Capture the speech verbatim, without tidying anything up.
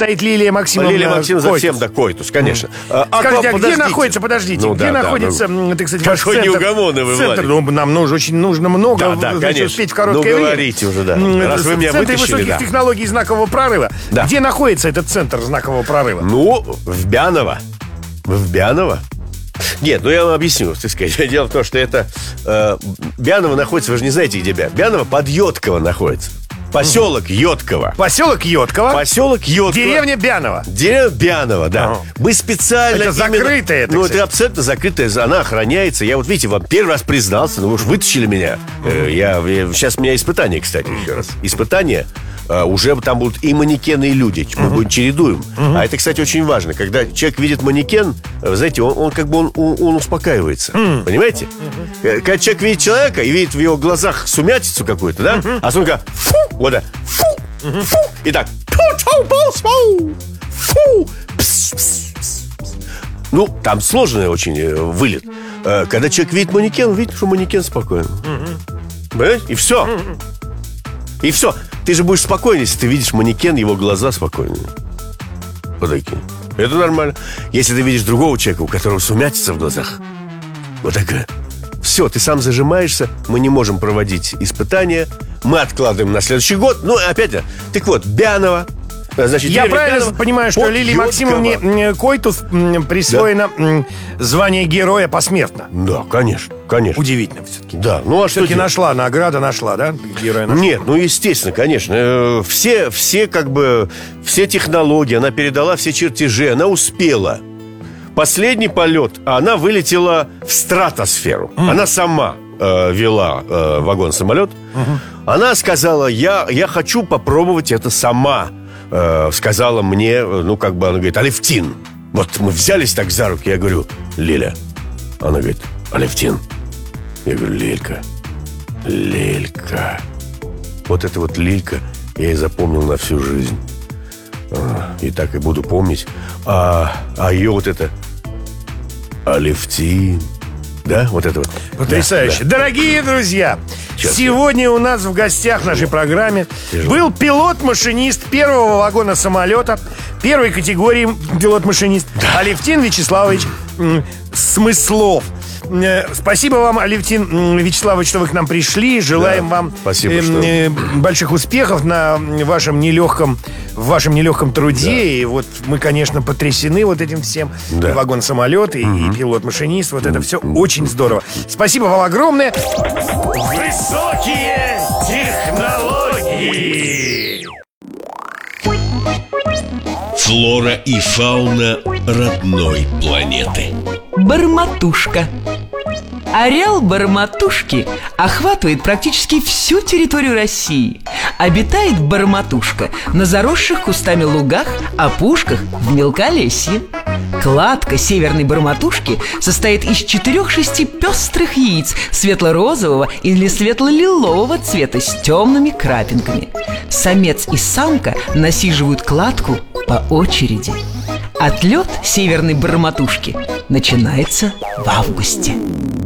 стоит Лилия Максимовна. Лилия Максимовна совсем, да, койтус, конечно. Mm. а, Скажите, а где находится, подождите, ну, где да, находится, да, ну, так сказать, ваш центр? неугомонный, Центр, ну, нам нужно, очень нужно много, да, да, значит, успеть в короткое ну, время. говорите уже, да. Раз вы меня в Центре вытащили, высоких да. технологий знакового прорыва. Да. Где находится этот центр знакового прорыва? Ну, в Бяново. В Бяново? Нет, ну я вам объясню, так сказать. Дело в том, что это э, Бяново находится, вы же не знаете, где Бяново. Бяново под Йодково находится. Поселок Йодково. Поселок Йодково. Поселок Йодково. Деревня Бяново. Деревня Бяново, да. Ага. Мы специально... Это именно... закрытая, это, Ну, кстати. это абсолютно закрытая, она охраняется. Я вот, видите, вам первый раз признался, но вы уж вытащили меня. Э, я, я, сейчас у меня испытание, кстати, еще раз. Испытание. Uh, уже там будут и манекены, и люди. Мы uh-huh. будем чередуем. Uh-huh. А это, кстати, очень важно. Когда человек видит манекен, вы знаете, он, он как бы он, он, он успокаивается. Uh-huh. Понимаете? Uh-huh. Когда человек видит человека и видит в его глазах сумятицу какую-то, да? Uh-huh. А он говорит, фу, вот так, фу, uh-huh. фу, и так, фу, пс, пс, пс. Ну, там сложный очень э, вылет. Э, когда человек видит манекен, он видит, что манекен спокоен. Uh-huh. Понимаете? И все. Uh-huh. И все. Ты же будешь спокойнее, если ты видишь манекен, его глаза спокойные. Вот такие. Это нормально. Если ты видишь другого человека, у которого сумятица в глазах, вот такая. Все, ты сам зажимаешься. Мы не можем проводить испытания. Мы откладываем на следующий год. Ну, опять же. Так вот, Бяново. Значит, я правильно Бяново, понимаю, что Лилии Максимовне Койтус присвоено да. звание героя посмертно? Да, конечно, конечно. Удивительно все-таки. Да, ну а все-таки что нашла, награда нашла, да? Героя нашла. Нет, ну естественно, конечно. Все, все как бы, все технологии, она передала все чертежи, она успела. Последний полет, она вылетела в стратосферу. Mm. Она сама э, вела э, вагон-самолет. Mm-hmm. Она сказала, я, я хочу попробовать это сама. Сказала мне, ну, как бы, она говорит, Алевтин. Вот мы взялись так за руки, я говорю, Лиля. Она говорит, Алевтин. Я говорю, Лилька, Лилька. Вот это вот Лилька я и запомнил на всю жизнь. И так и буду помнить. А, а ее вот это Алевтин. Да, вот это вот. Потрясающе. Да, да. Дорогие друзья, Сейчас сегодня у нас в гостях в нашей программе Тяжело. был пилот-машинист первого вагона самолета первой категории пилот-машинист да. Алевтин Вячеславович м, Смыслов. Спасибо вам, Алевтин Вячеславович, что вы к нам пришли. Желаем да, вам спасибо, э, э, больших успехов на вашем нелегком, в вашем нелегком труде. Да. И вот мы, конечно, потрясены вот этим всем. Да. И вагон-самолет, и, mm-hmm. и пилот-машинист. Вот mm-hmm. это все mm-hmm. очень здорово. Спасибо вам огромное. Высокие технологии. Флора и фауна родной планеты. Барматушка. Ареал Барматушки охватывает практически всю территорию России. Обитает барматушка на заросших кустами лугах, опушках, в мелколесье. Кладка северной барматушки состоит из четырех-шести пестрых яиц светло-розового или светло-лилового цвета с темными крапинками. Самец и самка насиживают кладку по очереди. Отлет северной барматушки начинается в августе.